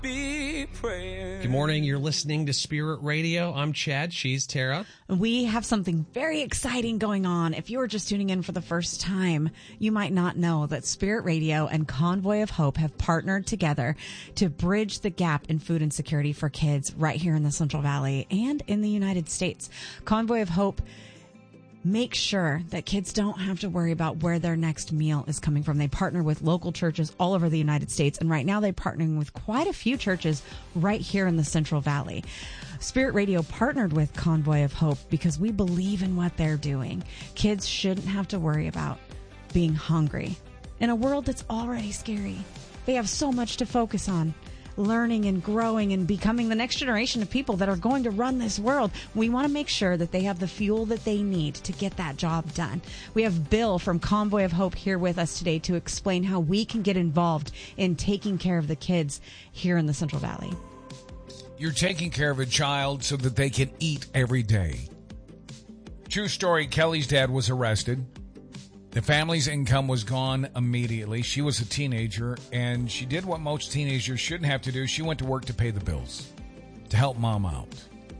Be praying. Good morning. You're listening to Spirit Radio. I'm Chad. She's Tara. We have something very exciting going on. If you are just tuning in for the first time, you might not know that Spirit Radio and Convoy of Hope have partnered together to bridge the gap in food insecurity for kids right here in the Central Valley and in the United States. Convoy of Hope make sure that kids don't have to worry about where their next meal is coming from. They partner with local churches all over the United States, and right now they're partnering with quite a few churches right here in the Central Valley. Spirit Radio partnered with Convoy of Hope because we believe in what they're doing. Kids shouldn't have to worry about being hungry in a world that's already scary. They have so much to focus on. Learning and growing and becoming the next generation of people that are going to run this world. We want to make sure that they have the fuel that they need to get that job done. We have Bill from Convoy of Hope here with us today to explain how we can get involved in taking care of the kids here in the Central Valley. You're taking care of a child so that they can eat every day. True story, Kelly's dad was arrested. The family's income was gone immediately. She was a teenager, and she did what most teenagers shouldn't have to do. She went to work to pay the bills, to help mom out.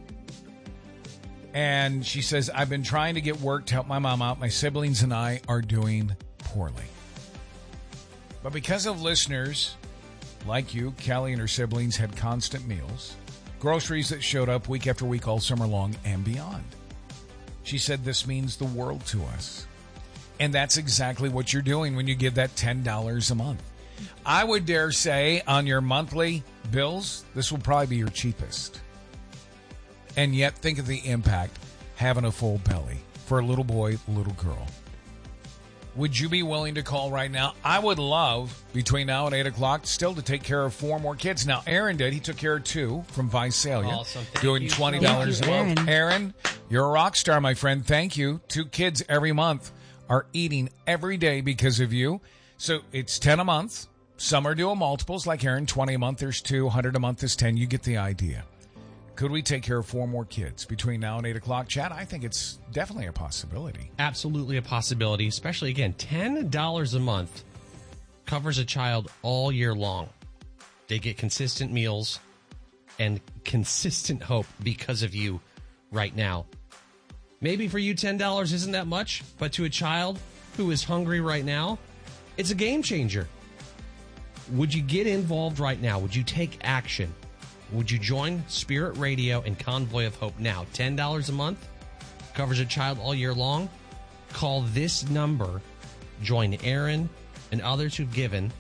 And she says, I've been trying to get work to help my mom out. My siblings and I are doing poorly. But because of listeners like you, Kelly and her siblings had constant meals, groceries that showed up week after week all summer long and beyond. She said this means the world to us. And that's exactly what you're doing when you give that $10 a month. I would dare say on your monthly bills, this will probably be your cheapest. And yet think of the impact having a full belly for a little boy, little girl. Would you be willing to call right now? I would love, between now and 8 o'clock, still to take care of 4 more kids. Now, Aaron did. He took care of 2 from Visalia. Awesome. Doing $20 a month. Aaron, you're a rock star, my friend. Thank you. 2 kids every month are eating every day because of you. So it's 10 a month. Some are doing multiples like Aaron, 20 a month. There's 2, 100 a month is 10. You get the idea. Could we take care of 4 more kids between now and 8 o'clock? Chad, I think it's definitely a possibility. Absolutely a possibility, especially, again, $10 a month covers a child all year long. They get consistent meals and consistent hope because of you right now. Maybe for you, $10 isn't that much, but to a child who is hungry right now, it's a game changer. Would you get involved right now? Would you take action? Would you join Spirit Radio and Convoy of Hope now? $10 a month covers a child all year long. Call this number. Join Aaron and others who've given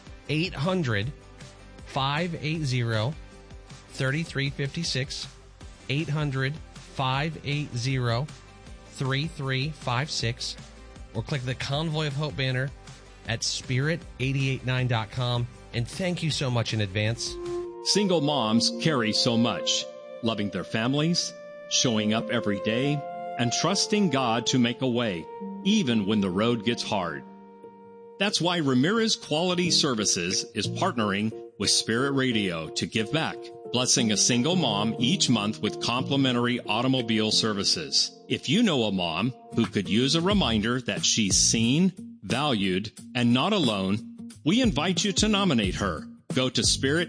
800-580-3356. 800-580-3356. Or click the Convoy of Hope banner at spirit889.com. And thank you so much in advance. Single moms carry so much, loving their families, showing up every day, and trusting God to make a way, even when the road gets hard. That's why Ramirez Quality Services is partnering with Spirit Radio to give back, blessing a single mom each month with complimentary automobile services. If you know a mom who could use a reminder that she's seen, valued, and not alone, we invite you to nominate her. Go to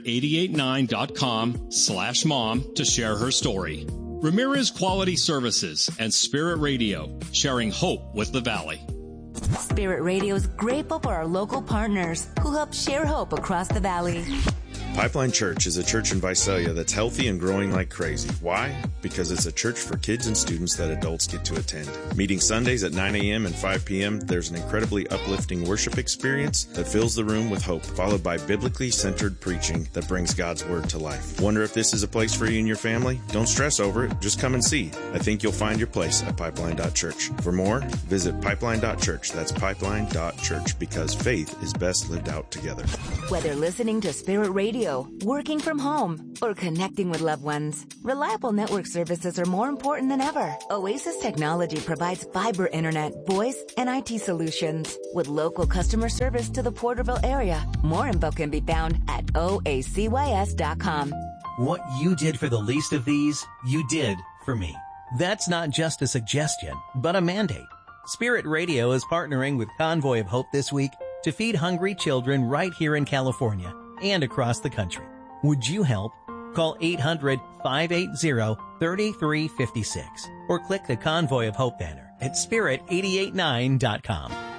spirit889.com/mom to share her story. Ramirez Quality Services and Spirit Radio, sharing hope with the Valley. Spirit Radio is grateful for our local partners who help share hope across the Valley. Pipeline Church is a church in Visalia that's healthy and growing like crazy. Why? Because it's a church for kids and students that adults get to attend. Meeting Sundays at 9 a.m. and 5 p.m., there's an incredibly uplifting worship experience that fills the room with hope, followed by biblically centered preaching that brings God's Word to life. Wonder if this is a place for you and your family? Don't stress over it. Just come and see. I think you'll find your place at Pipeline.Church. For more, visit Pipeline.Church. That's Pipeline.Church, because faith is best lived out together. Whether listening to Spirit Radio, working from home, or connecting with loved ones, reliable network services are more important than ever. Oasis Technology provides fiber internet, voice, and IT solutions with local customer service to the Porterville area. More info can be found at oacys.com. What you did for the least of these, you did for me. That's not just a suggestion, but a mandate. Spirit Radio is partnering with Convoy of Hope this week to feed hungry children right here in California and across the country. Would you help? Call 800-580-3356 or click the Convoy of Hope banner at spirit889.com.